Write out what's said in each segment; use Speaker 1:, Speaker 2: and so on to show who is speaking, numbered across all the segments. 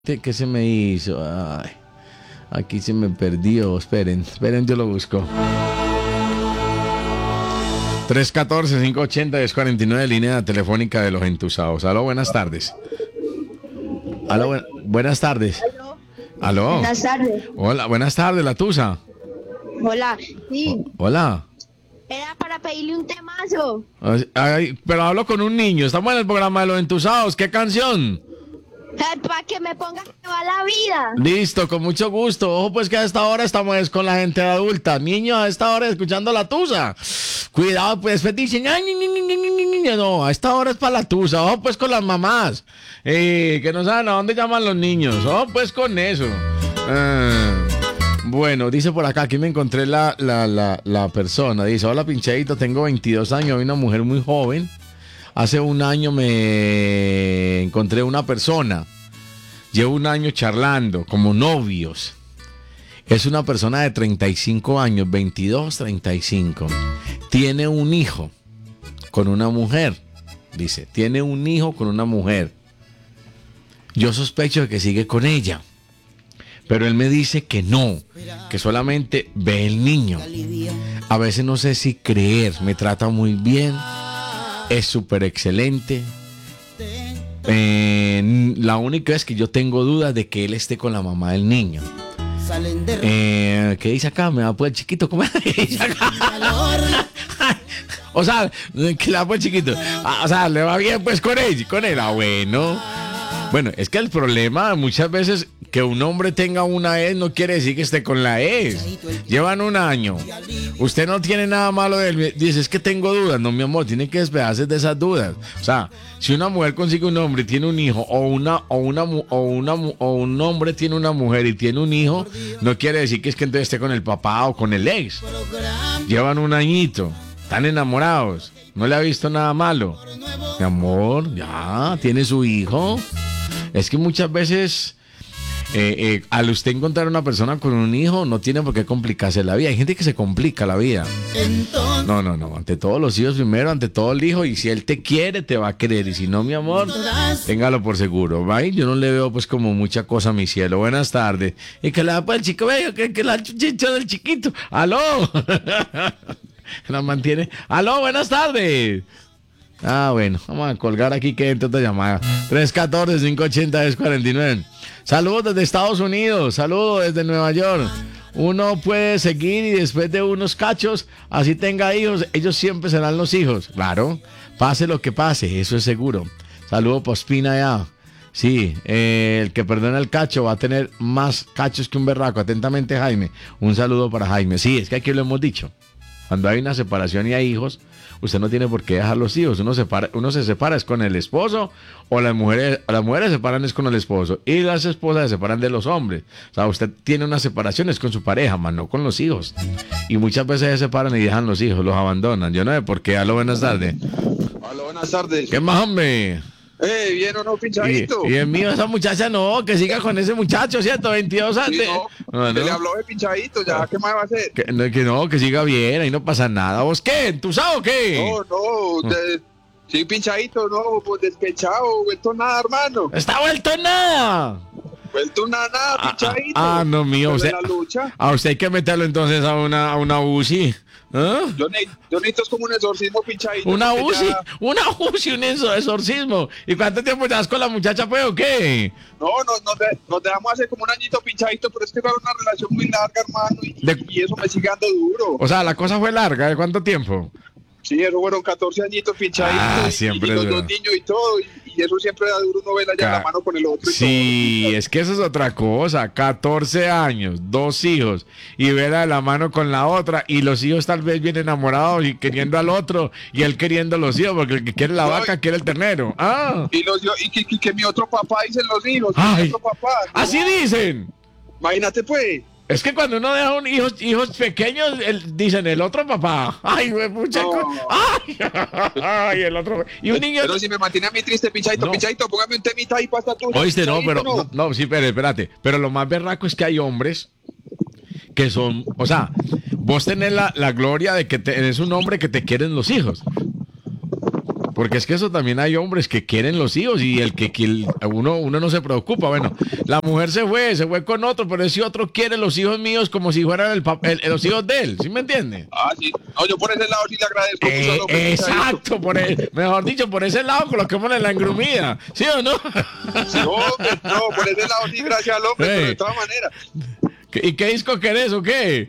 Speaker 1: ¿Qué se me hizo? Ay, aquí se me perdió. Esperen, yo lo busco. 314-580-1049, línea telefónica de los entusados. Aló, buenas tardes. Aló, buenas tardes. Aló.
Speaker 2: Buenas tardes.
Speaker 1: Hola, buenas tardes, la Tusa.
Speaker 2: Hola, sí.
Speaker 1: Hola.
Speaker 2: Era para pedirle un temazo.
Speaker 1: Ay, pero hablo con un niño. Estamos en el programa de los entusados. ¿Qué canción?
Speaker 2: Para que me ponga que va la vida.
Speaker 1: Listo, con mucho gusto. Ojo, pues que a esta hora estamos con la gente adulta. Niños, a esta hora escuchando la Tusa. Cuidado, pues dicen, ay, no, a esta hora es para la Tusa. Ojo, pues con las mamás. Que no saben a dónde llaman los niños. Ojo, pues con eso. Bueno, dice por acá, aquí me encontré la persona. Dice, hola pinchadito, tengo 22 años, soy una mujer muy joven. Hace un año me encontré una persona. Llevo un año charlando como novios. Es una persona de 35 años, 22, 35. Tiene un hijo con una mujer. Dice, tiene un hijo con una mujer. Yo sospecho de que sigue con ella. Pero él me dice que no, que solamente ve el niño. A veces no sé si creer, me trata muy bien. Es súper excelente. La única es que yo tengo dudas de que él esté con la mamá del niño. ¿Qué dice acá? Me va a poner chiquito. ¿Cómo dice acá? O sea, que le va a poner chiquito. O sea, le va bien pues con él. Bueno. Bueno, es que el problema muchas veces que un hombre tenga una ex no quiere decir que esté con la ex. Llevan un año. Usted no tiene nada malo de él. Dice, es que tengo dudas. No, mi amor, tiene que despejarse de esas dudas. O sea, si una mujer consigue un hombre y tiene un hijo, o un hombre tiene una mujer y tiene un hijo, no quiere decir que es que entonces esté con el papá o con el ex. Llevan un añito. Están enamorados. No le ha visto nada malo. Mi amor, ya, tiene su hijo. Es que muchas veces al usted encontrar una persona con un hijo no tiene por qué complicarse la vida. Hay gente que se complica la vida. No, ante todos los hijos primero, ante todo el hijo, y si él te quiere te va a querer, y si no, mi amor, téngalo por seguro, ¿vale? Yo no le veo pues como mucha cosa a mi cielo. Buenas tardes. Y que la pues el chico bello, que la chuchicha del chiquito. ¡Aló! La mantiene. ¡Aló! Buenas tardes. Bueno, vamos a colgar aquí que entre otra llamada. 314-580-1049. Saludos desde Estados Unidos, saludos desde Nueva York. Uno puede seguir y después de unos cachos, así tenga hijos, ellos siempre serán los hijos. Claro, pase lo que pase, eso es seguro. Saludos Pospina ya. Sí, el que perdona el cacho va a tener más cachos que un berraco. Atentamente, Jaime. Un saludo para Jaime. Sí, es que aquí lo hemos dicho. Cuando hay una separación y hay hijos, usted no tiene por qué dejar los hijos. Uno se separa es con el esposo, o las mujeres se separan es con el esposo, y las esposas se separan de los hombres. O sea, usted tiene una separación es con su pareja, más no con los hijos. Y muchas veces se separan y dejan los hijos, los abandonan. Yo no sé por qué. Aló, buenas tardes.
Speaker 3: Aló, buenas tardes.
Speaker 1: ¿Qué más, hombre?
Speaker 3: ¿Bien o no, pinchadito?
Speaker 1: Y el mío, esa muchacha no, que siga con ese muchacho, ¿cierto? 22 años.
Speaker 3: Sí, no. Le habló de pinchadito, ya, ¿qué más va a hacer?
Speaker 1: Que siga bien, ahí no pasa nada. ¿Vos qué? ¿Entusado o qué?
Speaker 3: No, sí, pinchadito, no, pues despechado, vuelto nada, hermano.
Speaker 1: ¡Está vuelto nada!
Speaker 3: Vuelto nada, pinchadito.
Speaker 1: No, mío,
Speaker 3: usted, la lucha.
Speaker 1: A usted hay que meterlo entonces a una UCI. ¿Ah?
Speaker 3: Yo necesito como un exorcismo, pinchadito.
Speaker 1: Una UCI, un exorcismo. ¿Y cuánto tiempo llevas con la muchacha, pues, o qué?
Speaker 3: No, nos dejamos hace como un añito, pinchadito, pero es que fue una relación muy larga, hermano, y eso me sigue dando duro.
Speaker 1: O sea, la cosa fue larga, ¿de cuánto tiempo?
Speaker 3: Sí, eso fueron 14 añitos, pinchaditos,
Speaker 1: siempre
Speaker 3: y los dos niños y todo, y eso siempre da duro, uno ve allá la mano con el otro.
Speaker 1: Sí,
Speaker 3: todo.
Speaker 1: Es que eso es otra cosa. 14 años, 2 hijos, y ver a la mano con la otra, y los hijos tal vez bien enamorados y queriendo al otro, y él queriendo los hijos, porque el que quiere la vaca quiere el ternero.
Speaker 3: Y que mi otro papá, dicen los hijos,
Speaker 1: Ay,
Speaker 3: mi otro papá.
Speaker 1: ¿así dicen?
Speaker 3: Imagínate, pues.
Speaker 1: Es que cuando uno deja hijos pequeños, dicen el otro papá. Ay, mucha cosa. Ay, el otro. Y un niño.
Speaker 3: Pero si me mantiene a mí triste, pinchadito, póngame un temita ahí para estar tú.
Speaker 1: Oíste, sí, espérate. Pero lo más berraco es que hay hombres que son, o sea, vos tenés la gloria de que eres un hombre que te quieren los hijos. porque es que eso también hay hombres que quieren los hijos y uno no se preocupa. Bueno, la mujer se fue con otro, pero ese otro quiere los hijos míos como si fueran los hijos de él, ¿sí me entiende?
Speaker 3: Ah, sí. No, yo por ese lado sí le agradezco mucho al hombre.
Speaker 1: Exacto, mejor dicho, por ese lado coloquémosle la engrumida, ¿sí o no?
Speaker 3: Sí, hombre, no, por ese lado sí, gracias al hombre, pero de todas maneras.
Speaker 1: ¿Y qué disco querés o qué?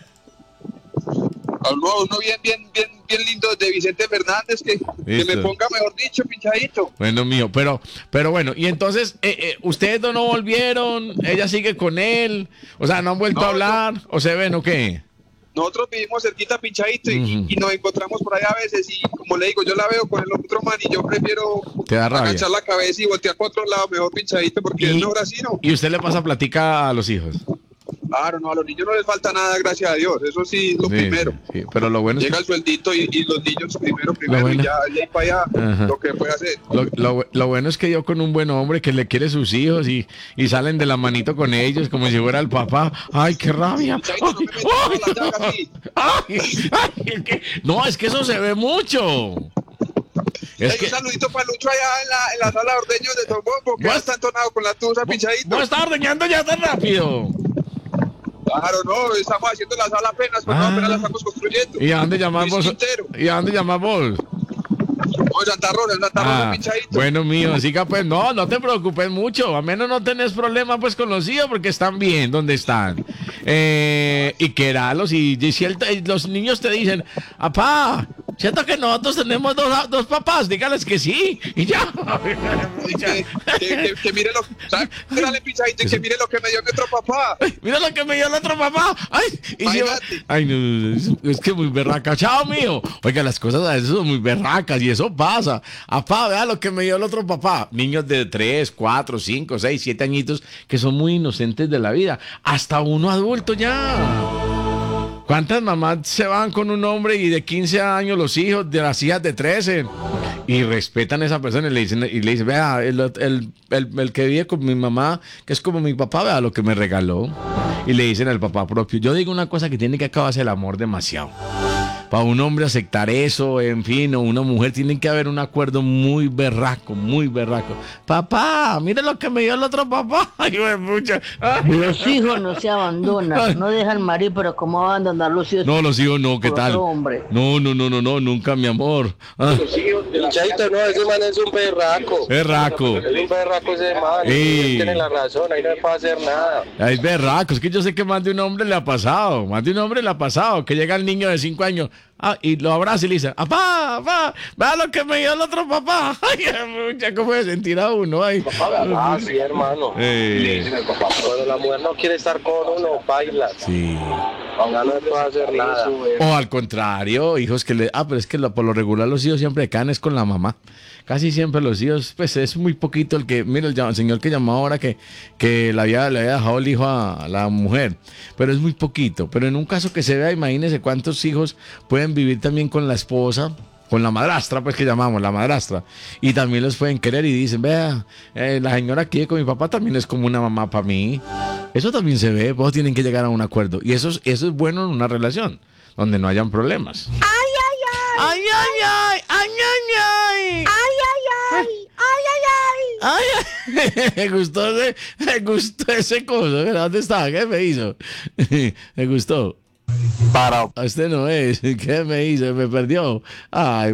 Speaker 3: Uno bien lindo de Vicente Fernández, que me ponga, mejor dicho, pinchadito.
Speaker 1: Bueno, mío, pero bueno, y entonces, ¿ustedes no volvieron? ¿Ella sigue con él? O sea, ¿no han vuelto a hablar? ¿O se ven o qué?
Speaker 3: Nosotros vivimos cerquita, pinchadito, y nos encontramos por ahí a veces, y como le digo, yo la veo con el otro man, y yo prefiero agachar la cabeza y voltear para otro lado, mejor pinchadito, porque es mejor así, ¿no?
Speaker 1: ¿Y usted le pasa platica a los hijos?
Speaker 3: Claro, no, a los niños no les falta nada, gracias a Dios, eso sí es lo primero.
Speaker 1: Sí, pero lo bueno
Speaker 3: llega el sueldito y los niños primero,
Speaker 1: bueno,
Speaker 3: y ya para allá lo que puede hacer.
Speaker 1: Lo bueno es que yo con un buen hombre que le quiere sus hijos y salen de la manito con ellos como si fuera el papá. ¡Ay, qué rabia! No, es que eso se ve mucho.
Speaker 3: Un saludito para Lucho allá en la sala de ordeños de Tombombo, que ya está entonado con la tusa, pinchadito.
Speaker 1: ¿Vos estás ordeñando ya tan rápido?
Speaker 3: Claro, no, estamos haciendo la sala apenas, pero apenas la estamos construyendo.
Speaker 1: ¿Y a dónde llamamos? ¿Y a dónde llamamos?
Speaker 3: No, Santa Rosa, pinchadito.
Speaker 1: Bueno, mío, siga pues, no te preocupes mucho, a menos no tenés problema pues con los hijos porque están bien donde están. Y quéralos y si los niños te dicen, apá, ¿cierto que nosotros tenemos dos papás? Dígales que sí y ya.
Speaker 3: que mire lo, dale pinchadito y que mire lo que me dio mi otro papá.
Speaker 1: Mira lo que me dio el otro papá. Ay, no, es que muy berraca. Chao, mío. Oiga, las cosas a veces son muy berracas y eso pasa. Apá, vea lo que me dio el otro papá. Niños de 3, 4, 5, 6, 7 añitos que son muy inocentes de la vida. Hasta uno adulto ya. ¿Cuántas mamás se van con un hombre y de 15 años los hijos de las hijas de 13 y respetan a esa persona y le dicen, vea, el que vive con mi mamá, que es como mi papá, vea lo que me regaló? Y le dicen al papá propio. Yo digo una cosa que tiene que acabarse el amor demasiado. Para un hombre aceptar eso, en fin, o una mujer, tiene que haber un acuerdo muy berraco, muy berraco. Papá, mire lo que me dio el otro papá. Ay, mucha.
Speaker 4: Los hijos no se abandonan, no dejan morir, pero ¿cómo abandonar los hijos?
Speaker 1: No, los hijos no, ¿qué tal?
Speaker 4: Hombre.
Speaker 1: No, nunca, mi amor.
Speaker 5: Chaito, no, ese man es un berraco.
Speaker 1: Berraco.
Speaker 5: Es un berraco ese man, tiene la razón, ahí no se puede hacer nada.
Speaker 1: Es berraco, es que yo sé que más de un hombre le ha pasado, que llega el niño de 5 años. Y lo abraza y le dice, papá, vea lo que me dio el otro papá. Ay, mucha, ¿cómo se sentirá uno? Ay.
Speaker 5: Sí, hermano. Cuando la mujer no quiere estar con uno, baila.
Speaker 1: Sí.
Speaker 5: Ya no se puede hacer nada.
Speaker 1: O al contrario, hijos que pero es que por lo regular los hijos siempre caen es con la mamá. Casi siempre los hijos, pues es muy poquito el que, mira, el señor que llamó ahora que le había dejado el hijo a la mujer, pero es muy poquito. Pero en un caso que se vea, imagínese cuántos hijos pueden vivir también con la esposa, con la madrastra, pues que llamamos la madrastra, y también los pueden querer y dicen, vea, la señora aquí con mi papá también es como una mamá para mí. Eso también se ve, vos tienen que llegar a un acuerdo, y eso es bueno en una relación, donde no hayan problemas.
Speaker 2: ¡Ay, ay, ay!
Speaker 1: ¡Ay, ay, ay! ¡Ay, ay, ay!
Speaker 2: ¡Ay, ay, ay! ¡Ay, ay, ay!
Speaker 1: Me gustó ese coso. ¿Dónde está? ¿Qué me hizo? Me gustó. Este no es. ¿Qué me hizo? Me perdió. Ay,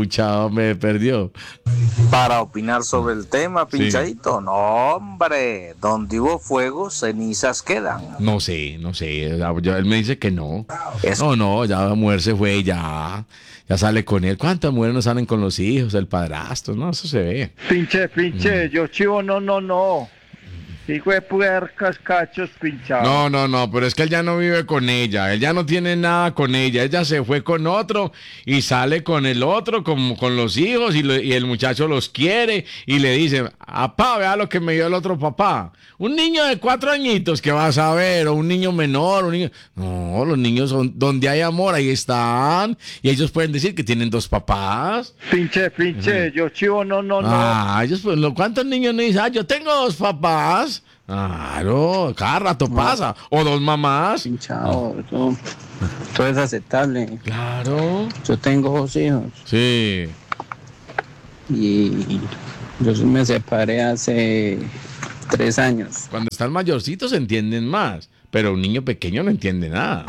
Speaker 1: me perdió.
Speaker 6: Para opinar sobre el tema, pinchadito, no, hombre, donde hubo fuego, cenizas quedan.
Speaker 1: No sé. Él me dice que no. No, ya la mujer se fue y ya sale con él. ¿Cuántas mujeres no salen con los hijos, el padrastro? No, eso se ve.
Speaker 7: Pinche, yo chivo, no. Hijo de puercas, cachos, pinchados.
Speaker 1: No, pero es que él ya no vive con ella, él ya no tiene nada con ella se fue con otro y sale con el otro, como con los hijos, y el muchacho los quiere y le dice, apá, vea lo que me dio el otro papá. Un niño de 4 añitos que vas a ver, o un niño menor, No, los niños son, donde hay amor, ahí están, y ellos pueden decir que tienen 2 papás.
Speaker 7: Pinche, yo chivo, no.
Speaker 1: Ellos, pues, ¿cuántos niños no dicen, yo tengo 2 papás? Claro, cada rato pasa. O 2 mamás.
Speaker 4: Pinchado, todo es aceptable.
Speaker 1: Claro.
Speaker 4: Yo tengo 2 hijos.
Speaker 1: Sí.
Speaker 8: y yo me separé hace 3 años.
Speaker 1: Cuando están mayorcitos entienden más, pero un niño pequeño no entiende nada.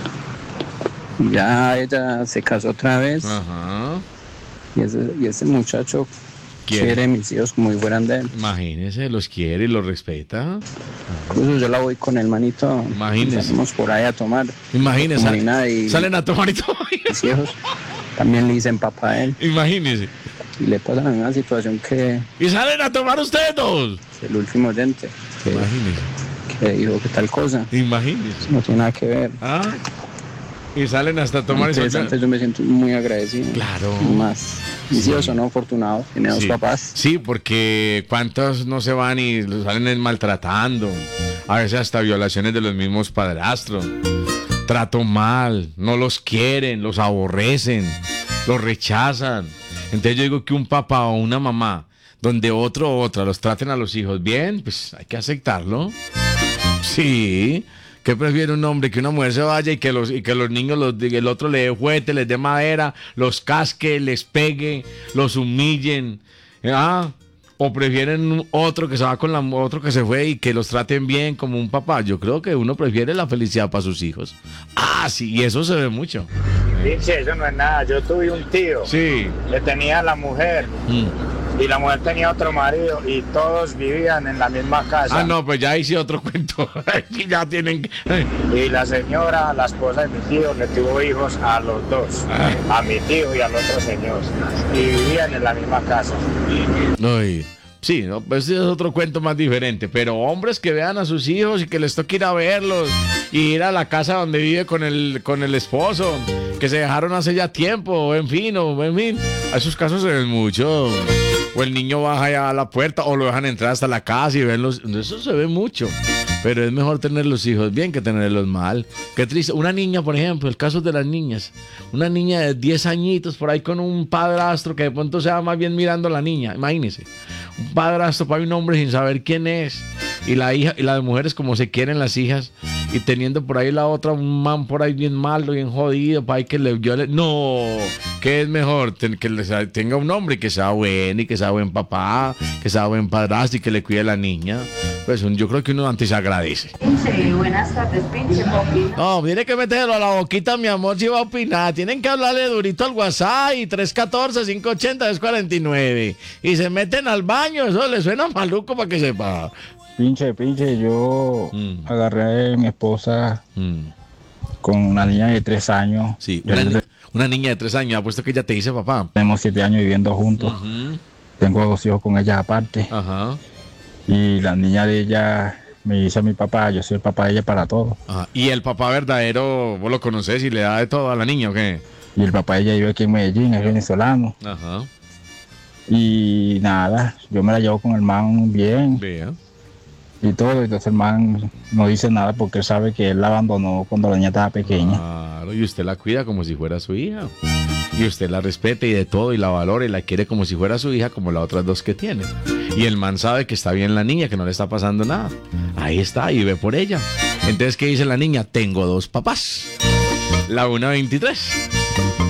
Speaker 8: Ya ella se casó otra vez.
Speaker 1: Ajá.
Speaker 8: Y ese muchacho quiere a mis hijos como si fueran de él.
Speaker 1: Imagínese, los quiere y los respeta.
Speaker 8: Incluso yo la voy con el manito.
Speaker 1: Imagínese.
Speaker 8: Salimos por ahí a tomar.
Speaker 1: Imagínese.
Speaker 8: Salen
Speaker 1: a tomar y tomar.
Speaker 8: Mis hijos también le dicen papá a él.
Speaker 1: Imagínese.
Speaker 8: Y le pasa la misma situación que...
Speaker 1: Y salen a tomar ustedes dos.
Speaker 8: El último oyente.
Speaker 1: Imagínese.
Speaker 8: Que dijo que tal cosa.
Speaker 1: Imagínese.
Speaker 8: No tiene nada que ver.
Speaker 1: Ah. Y salen hasta a tomar.
Speaker 8: Antes yo me siento muy agradecido.
Speaker 1: Claro.
Speaker 8: Más. Mis hijos son afortunados, tienen dos papás.
Speaker 1: Sí, porque cuántos no se van y los salen maltratando. A veces hasta violaciones de los mismos padrastros. Trato mal, no los quieren, los aborrecen, los rechazan. Entonces yo digo que un papá o una mamá, donde otro o otra los traten a los hijos bien, pues hay que aceptarlo. Sí. ¿Qué prefiere un hombre? Que una mujer se vaya y que los niños, el otro le dé juguete, les dé madera, los casque, les pegue, los humillen. O prefieren otro que se va con otro que se fue y que los traten bien como un papá. Yo creo que uno prefiere la felicidad para sus hijos. Sí, y eso se ve mucho.
Speaker 9: Pinche, eso no es nada. Yo tuve un tío.
Speaker 1: Sí.
Speaker 9: Que tenía la mujer. Y la mujer tenía otro marido y todos vivían en la misma casa.
Speaker 1: No, pues ya hice otro cuento. Ya tienen.
Speaker 9: Y la señora, la esposa de mi tío, le tuvo hijos a los dos. A mi tío y al otro señor. Y vivían en la misma casa.
Speaker 1: Sí, no, pues es otro cuento más diferente. Pero hombres que vean a sus hijos y que les toque ir a verlos. Y ir a la casa donde vive con el esposo. Que se dejaron hace ya tiempo. En fin. A esos casos se ven mucho. O el niño baja ya a la puerta o lo dejan entrar hasta la casa y ven eso se ve mucho. Pero es mejor tener los hijos bien que tenerlos mal. Qué triste. Una niña, por ejemplo, el caso de las niñas. Una niña de 10 añitos por ahí con un padrastro que de pronto se va más bien mirando a la niña. Imagínense. Un padrastro para un hombre sin saber quién es. Y la hija y las mujeres como se quieren las hijas. Y teniendo por ahí la otra, un man por ahí bien malo, bien jodido, para ahí que le viole. No, ¿qué es mejor? Que tenga un hombre que sea bueno y que sea buen papá, que sea buen padrastro y que le cuide a la niña. Pues yo creo que uno antes se agradece.
Speaker 10: Sí, buenas tardes, pinche Popi.
Speaker 1: No, tiene que meterlo a la boquita, mi amor, si va a opinar. Tienen que hablarle durito al WhatsApp y 314-580-1049. Y se meten al baño, eso le suena maluco para que sepa.
Speaker 11: Pinche, yo agarré a mi esposa con una niña de 3 años.
Speaker 1: Sí, una niña de 3 años, apuesto que ella te dice papá.
Speaker 11: Tenemos 7 años viviendo juntos. Tengo 2 hijos con ella aparte.
Speaker 1: Ajá.
Speaker 11: Y la niña de ella me dice a mi papá, yo soy el papá de ella para todo.
Speaker 1: ¿Y el papá verdadero, vos lo conocés y le da de todo a la niña o qué?
Speaker 11: Y el papá de ella vive aquí en Medellín, es venezolano.
Speaker 1: Ajá.
Speaker 11: Y nada, yo me la llevo con el man bien.
Speaker 1: Bien.
Speaker 11: Y todo, entonces el man no dice nada porque él sabe que él la abandonó cuando la niña estaba pequeña.
Speaker 1: Claro, y usted la cuida como si fuera su hija. Y usted la respeta y de todo, y la valora y la quiere como si fuera su hija, como las otras 2 que tiene. Y el man sabe que está bien la niña, que no le está pasando nada. Ahí está, y ve por ella. Entonces, ¿qué dice la niña? Tengo 2 papás. La 1:23.